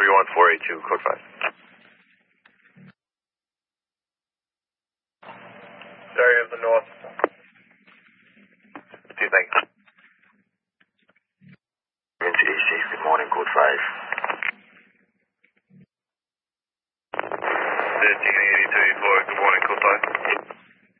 31482, code 5. Area of the north. See you, thank you. Into AC, good morning, code 5. 158284, good morning, code 5.